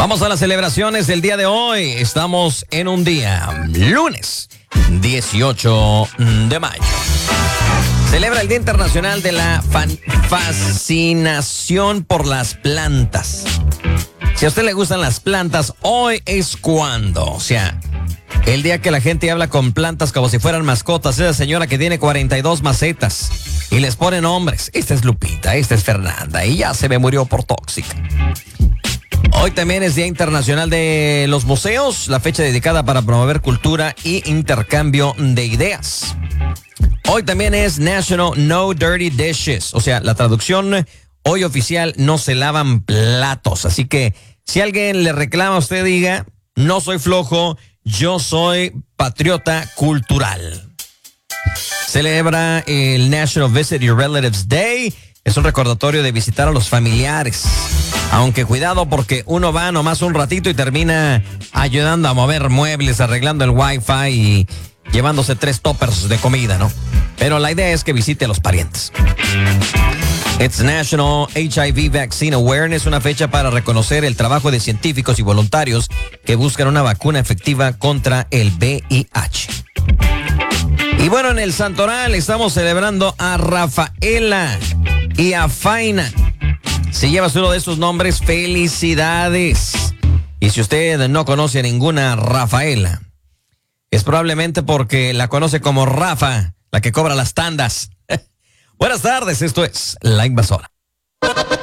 Vamos a las celebraciones del día de hoy. Estamos en un día, lunes 18 de mayo. Celebra el Día Internacional de la Fascinación por las Plantas. Si a usted le gustan las plantas, hoy es cuando. O sea, el día que la gente habla con plantas como si fueran mascotas. Esa señora que tiene 42 macetas y les pone nombres. Esta es Lupita, esta es Fernanda y ya se me murió por tóxica. Hoy también es Día Internacional de los Museos, la fecha dedicada para promover cultura y intercambio de ideas. Hoy también es National No Dirty Dishes, o sea, la traducción hoy oficial, no se lavan platos. Así que si alguien le reclama, usted diga, no soy flojo, yo soy patriota cultural. Celebra el National Visit Your Relatives Day. Es un recordatorio de visitar a los familiares. Aunque cuidado porque uno va nomás un ratito y termina ayudando a mover muebles, arreglando el wifi y llevándose 3 toppers de comida, ¿no? Pero la idea es que visite a los parientes. It's National HIV Vaccine Awareness, una fecha para reconocer el trabajo de científicos y voluntarios que buscan una vacuna efectiva contra el VIH. Y bueno, en el Santoral estamos celebrando a Rafaela y a Faina. Si llevas uno de esos nombres, felicidades. Y si usted no conoce a ninguna Rafaela, es probablemente porque la conoce como Rafa, la que cobra las tandas. Buenas tardes, esto es La Invasora.